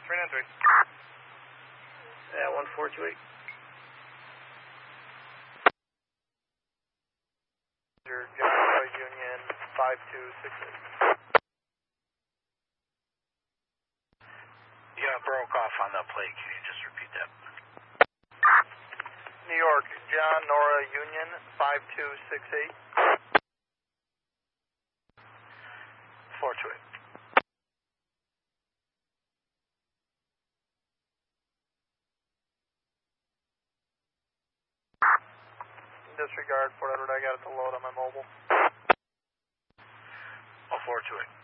393. Yeah, 1428. John Roy Union 5268. You broke off on the plate. Can you just repeat that? New York, John Nora Union 5268. 428. Disregard 400, I got it to load on my mobile. 428.